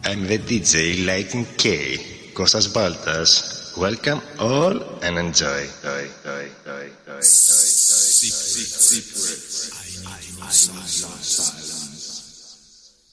I'm the DJ Lightning K, Cosas Baltas. Welcome all and enjoy. Secrets. I need to know silence.